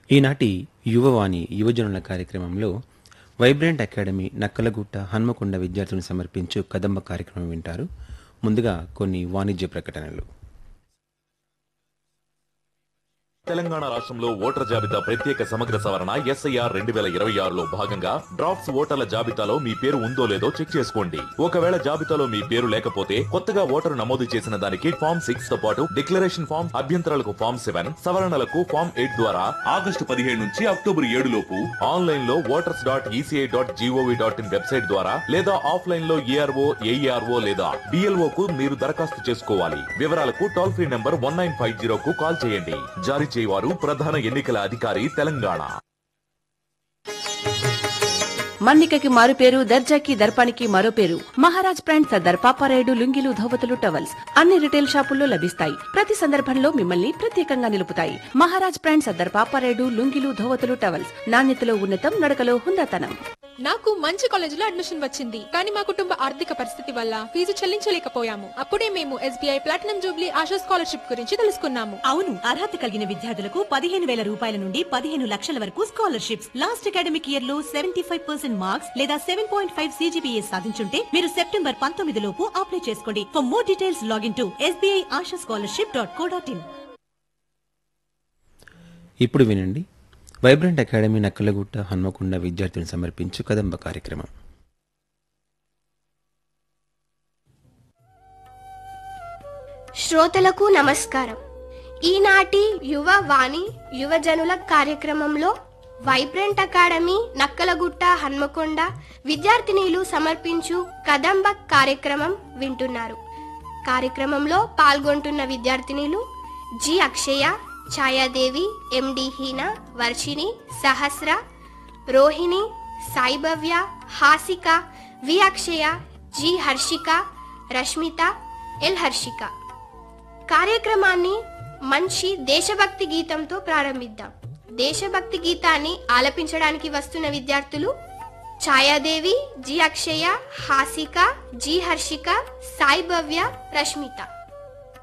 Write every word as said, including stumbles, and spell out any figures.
ఈనాటి యువవాణి యువజనుల కార్యక్రమంలో వైబ్రెంట్ అకాడమీ నక్కలగుట్ట హన్మకొండ విద్యార్థులను సమర్పించు కదంబ కార్యక్రమం వింటారు. ముందుగా కొన్ని వాణిజ్య ప్రకటనలు. తెలంగాణ రాష్ట్రంలో ఓటర్ జాబితా ప్రత్యేక సమగ్ర సవరణ ఎస్ఐఆర్ రెండు వేల ఇరవై ఆరులో భాగంగా డ్రాఫ్ట్స్ ఓటర్ల జాబితాలో మీ పేరు ఉందో లేదో చెక్ చేసుకోండి. ఒకవేళ జాబితాలో మీ పేరు లేకపోతే కొత్తగా ఓటరు నమోదు చేసిన దానికి ఫామ్ సిక్స్ తో పాటు డిక్లరేషన్ ఫామ్, అభ్యంతరాలకు ఫామ్ సెవెన్, సవరణలకు ఫామ్ ఎయిట్ ద్వారా ఆగస్టు పదిహేడు నుంచి అక్టోబర్ ఏడు లోపు ఆన్లైన్ లో voters dot ECI dot GOV dot in website ద్వారా లేదా ఆఫ్లైన్ లో ఏఆర్ఓ ఏఈఆర్ఓ లేదా డిఎల్ఓ కు మీరు దరఖాస్తు చేసుకోవాలి. వివరాలకు toll free number one nine five zero కు కాల్ చేయండి. జారీ చేయవారు ప్రధాన ఎన్నికల అధికారి తెలంగాణ. మన్నికకి మారు పేరు, దర్జాకి దర్పానికి మరో పేరు. మహారాజ్ బ్రాండ్ సర్దార్ పాపారాయుడు లుంగీలు, ధోవతులు, టవల్స్ అన్ని రిటైల్ షాపుల్లో లభిస్తాయి. ప్రతి సందర్భంలో మిమ్మల్ని ప్రత్యేకంగా నిలుపుతాయి. మహారాజ్ బ్రాండ్ సర్దార్ పాపారాయుడు లుంగీలు, ధోవతులు, టవల్స్ నాణ్యతలో ఉన్నతం, నడకలో హుందాతనం. నాకు మంచి కాలేజీలో అడ్మిషన్ వచ్చింది, కానీ మా కుటుంబ ఆర్థిక పరిస్థితి వల్ల ఫీజు చెల్లించలేకపోయాము. అప్పుడే మేము SBI platinum Jubilee ASHA scholarship గురించి తెలుసుకున్నాము. అవును, అర్హత కలిగిన విద్యార్థులకు పదిహేను వేల రూపాయల నుండి పదిహేను లక్షల వరకు స్కాలర్షిప్స్. లాస్ట్ అకాడమిక్ ఇయర్ లో సెవెంటీ ఫైవ్ పర్సెంట్ మార్క్స్ లేదా సెవెన్ పాయింట్ ఫైవ్ సీజీపీఏ సాధించుంటే మీరు సెప్టెంబర్ పంతొమ్మిది లోపు అప్లై చేసుకోండి. For more details login to SBI ASHA scholarship dot co dot in. ఇప్పుడు వినండి వైబ్రెంట్ అకాడమీ నక్కలగుట్ట హన్మకొండ విద్యార్థులను సమర్పించు కదంబ కార్యక్రమం. శ్రోతలకు నమస్కారం. ఈనాటి యువ వాణి యువజనుల కార్యక్రమంలో వైబ్రెంట్ అకాడమీ నక్కలగుట్ట హన్మకొండ విద్యార్థినీలు సమర్పించు కదంబ కార్యక్రమం వింటున్నారు. కార్యక్రమంలో పాల్గొంటున్న విద్యార్థినీలు జి అక్షయ, ఛాయాదేవి, ఎండి హీనా, వర్షిణి, సహస్ర, రోహిణి, సాయిభవ్య, హాసిక, వి అక్షయ, జి హర్షిక, రష్మిత, ఎల్ హర్షిక. కార్యక్రమాన్ని మంచి దేశభక్తి గీతంతో ప్రారంభిద్దాం. దేశభక్తి గీతాన్ని ఆలపించడానికి వస్తున్న విద్యార్థులు ఛాయాదేవి, జి అక్షయ, హాసిక, జి హర్షిక, సాయిభవ్య, రష్మిత.